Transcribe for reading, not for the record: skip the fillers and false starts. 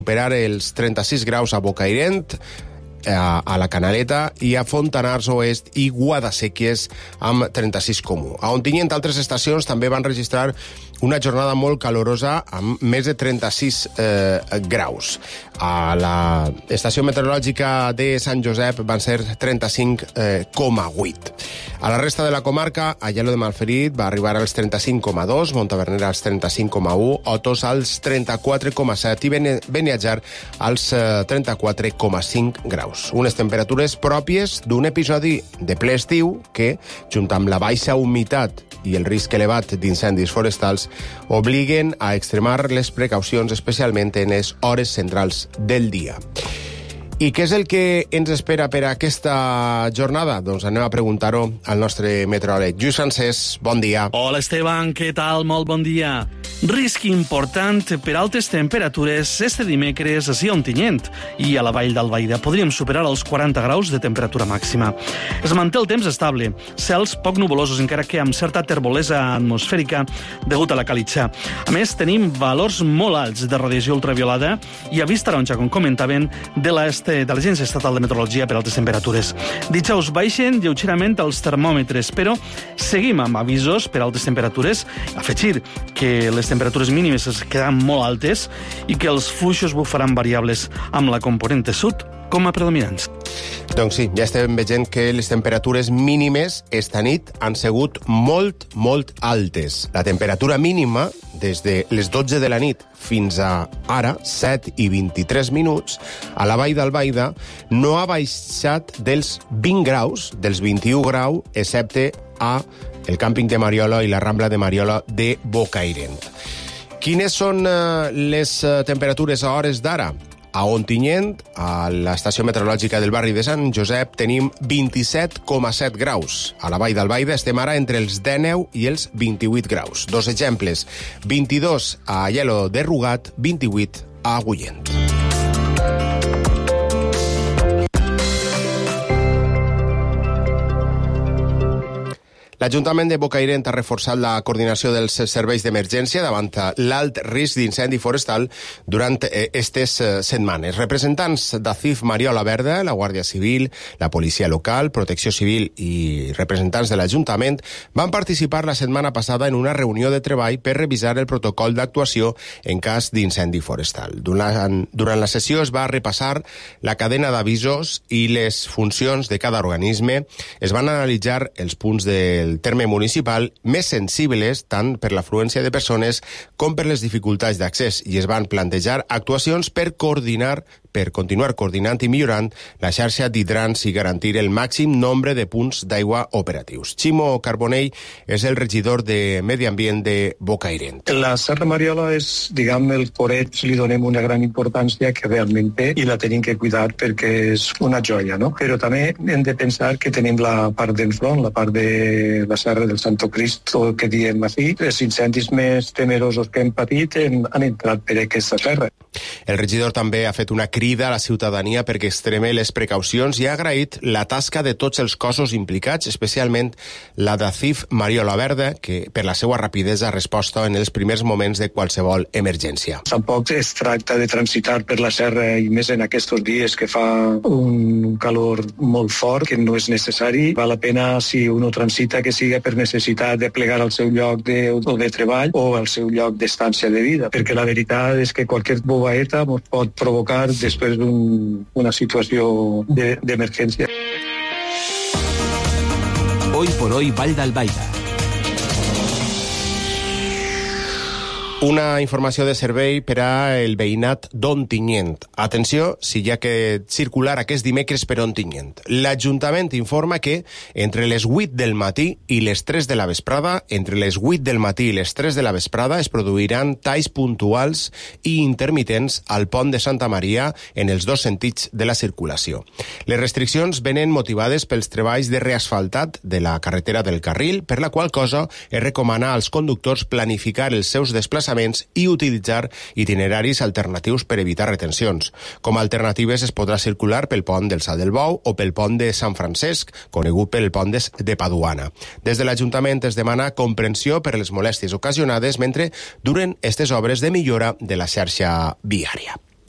superar els 36 graus a Bocairent, a la Canaleta, i a Fontanars Oest i Guadasséquies amb 36,1. A Ontinyent, altres estacions també van registrar una jornada molt calorosa amb més de 36 graus. A l'estació meteorològica de Sant Josep van ser 35,8. A la resta de la comarca, Aielo de Malferit va arribar als 35,2, Montaverner als 35,1, Otos als 34,7 i Beniatjar als 34,5 graus. Unes temperatures pròpies d'un episodi de ple estiu que, junt amb la baixa humitat i el risc elevat d'incendis forestals, obliguen a extremar les precaucions, especialment en les hores centrals del dia. I què és el que ens espera per aquesta jornada? Doncs anem a preguntar-ho al nostre meteoròleg. Lluís Francés, bon dia. Hola, Esteban, què tal? Molt bon dia. Risc important per altes temperatures este dimecres a Ontinyent i a la Vall d'Albaida. Podríem superar els 40 graus de temperatura màxima. Es manté el temps estable, cels poc nuvolosos, encara que amb certa terbolesa atmosfèrica degut a la calitxa. A més, tenim valors molt alts de radiació ultraviolada i avís taronja, com comentaven, de l'Agència Estatal de Meteorologia per altes temperatures. Dijous baixen lleugerament els termòmetres, però seguim amb avisos per altes temperatures. Afegir que les temperatures mínimes es quedaran molt altes i que els fluixos bufaran variables amb la componente sud com a predominants. Doncs sí, ja estem veient que les temperatures mínimes esta nit han sigut molt, molt altes. La temperatura mínima, des de les 12 de la nit fins a ara, 7 i 23 minuts, a la Vall d'Albaida no ha baixat dels 20 graus, dels 21 graus, excepte a el càmping de Mariola i la Rambla de Mariola de Bocairent. Quines són les temperatures a hores d'ara? A Ontinyent, a l'estació meteorològica del barri de Sant Josep, tenim 27,7 graus. A la Vall d'Albaida estem ara entre els 19 i els 28 graus. Dos exemples, 22 a Aielo de Rugat, 28 a Agullent. L'Ajuntament de Bocairent ha reforçat la coordinació dels serveis d'emergència davant l'alt risc d'incendi forestal durant aquestes setmanes. Representants d'ACIF Mariola Verda, la Guàrdia Civil, la Policia Local, Protecció Civil i representants de l'Ajuntament van participar la setmana passada en una reunió de treball per revisar el protocol d'actuació en cas d'incendi forestal. Durant la sessió es va repassar la cadena d'avisos i les funcions de cada organisme. Es van analitzar els punts del terme municipal més sensibles tant per l'afluència de persones com per les dificultats d'accés i es van plantejar actuacions per continuar coordinant i millorant la xarxa d'hidrants i garantir el màxim nombre de punts d'aigua operatius. Ximo Carbonell és el regidor de Medi Ambient de Bocairent. La Serra Mariola és, diguem, el foret, li donem una gran importància que realment té i la tenim que cuidar perquè és una joia, no? Però també hem de pensar que tenim la part d'enfront, la part de la Serra del Santo Cristo, que diem així. Els incendis més temerosos que hem patit han entrat per aquesta serra. El regidor també ha fet una crida a la ciutadania perquè extreme les precaucions i ha agraït la tasca de tots els cossos implicats, especialment la d'ACIF Mariola Verda, que per la seva rapidesa ha resposta en els primers moments de qualsevol emergència. Tampoc es tracta de transitar per la serra i més en aquests dies que fa un calor molt fort, que no és necessari. Val la pena, si uno transita, que siga per necessitat de plegar al seu lloc de treball o al seu lloc d'estància de vida, perquè la veritat és que qualsevol bobaeta ens pot provocar després d'una situació d'emergència. Hoy por hoy, Vall d'Albaida. Una informació de servei per a el veïnat d'Ontinyent. Atenció, si hi ha que circular aquest dimecres per Ontinyent. L'Ajuntament informa que entre les 8 del matí i les 3 de la vesprada, entre les 8 del matí i les 3 de la vesprada es produiran talls puntuals i intermitents al pont de Santa Maria en els dos sentits de la circulació. Les restriccions venen motivades pels treballs de reasfaltat de la carretera del Carril, per la qual cosa es recomana als conductors planificar els seus desplaçaments i utilitzar itineraris alternatius per evitar retencions. Com a alternatives es podrà circular pel pont del Salt del Bou o pel pont de Sant Francesc, conegut pel pont de Paduana. Des de l'Ajuntament es demana comprensió per les molèsties ocasionades mentre duren aquestes obres de millora de la xarxa viària.